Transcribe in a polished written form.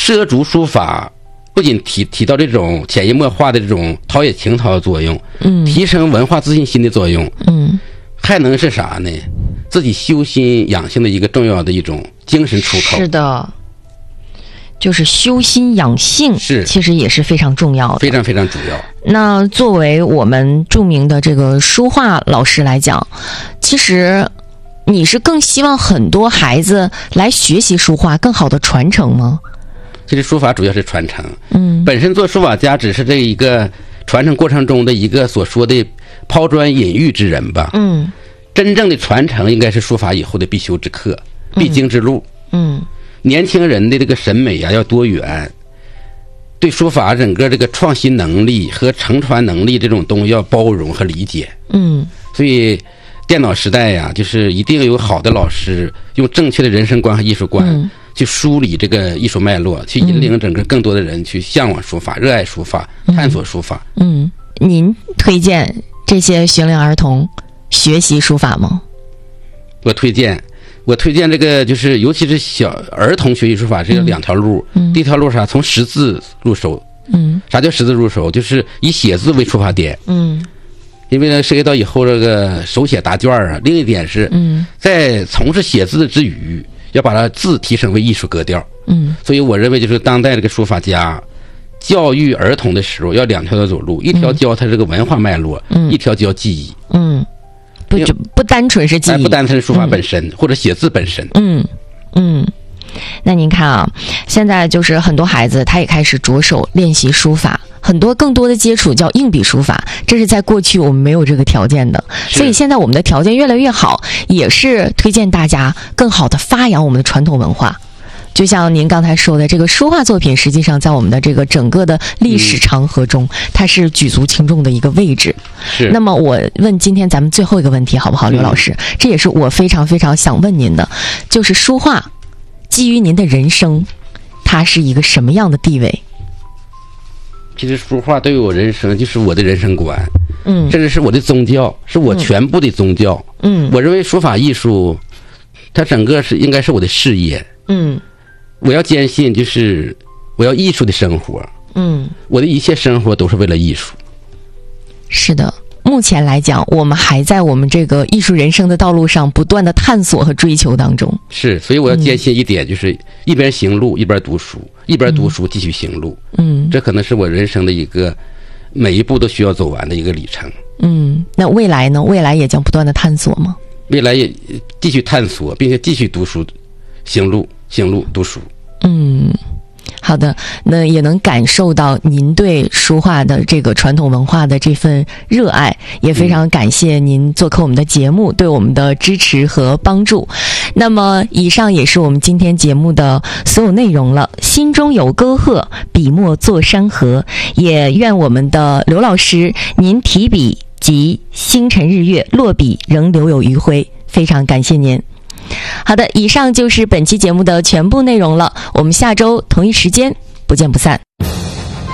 涉足书法不仅提到这种潜移默化的这种陶冶情操的作用，提升文化自信心的作用，还能是啥呢？自己修心养性的一个重要的一种精神出口。 是的，就是修心养性， 是其实也是非常重要的， 非常非常主要。 那作为我们著名的这个书画老师来讲，其实你是更希望很多孩子来学习书画，更好的传承吗？ 其实书法主要是传承，本身做书法家只是这一个传承过程中的一个所说的抛砖引玉之人吧。真正的传承应该是书法以后的必修之课，必经之路。年轻人的这个审美啊要多元，对书法整个这个创新能力和承传能力这种东西要包容和理解。所以电脑时代呀，就是一定有好的老师用正确的人生观和艺术观去梳理这个艺术脉络，去引领整个更多的人去向往书法，热爱书法，探索书法。 您推荐这些学龄儿童学习书法吗？ 我推荐这个，就是尤其是小儿童学习书法，这有两条路。第一条路啥？从识字入手。啥叫识字入手？就是以写字为出发点。因为呢，涉及到以后这个手写答卷啊。另一点是，在从事写字之余，要把它字提升为艺术格调。所以我认为，就是当代这个书法家教育儿童的时候，要两条走路，一条教他这个文化脉络，一条教技艺。 不单纯是技艺， 不单纯是书法本身，或者写字本身。 那您看啊，现在就是很多孩子他也开始着手练习书法，很多更多的接触叫硬笔书法，这是在过去我们没有这个条件的，所以现在我们的条件越来越好，也是推荐大家更好的发扬我们的传统文化。就像您刚才说的，这个书画作品实际上在我们的这个整个的历史长河中，它是举足轻重的一个位置。 是。 那么我问今天咱们最后一个问题好不好，刘老师？这也是我非常非常想问您的，就是书画基于您的人生，它是一个什么样的地位？ 其实书画对于我人生就是我的人生观，甚至是我的宗教，是我全部的宗教。我认为书法艺术，它整个是应该是我的事业。我要坚信，就是我要艺术的生活。我的一切生活都是为了艺术。 是的，目前来讲，我们还在我们这个艺术人生的道路上不断的探索和追求当中。 是，所以我要坚信一点，就是一边行路一边读书，一边读书继续行路。这可能是我人生的一个每一步都需要走完的一个里程。 那未来呢？未来也将不断的探索吗？ 未来也继续探索，并且继续读书，行路读书。 好的，那也能感受到您对书画的这个传统文化的这份热爱，也非常感谢您做客我们的节目，对我们的支持和帮助。那么以上也是我们今天节目的所有内容了，心中有沟壑，笔墨作山河，也愿我们的刘老师您提笔即星辰日月，落笔仍留有余晖，非常感谢您。好的，以上就是本期节目的全部内容了，我们下周同一时间不见不散。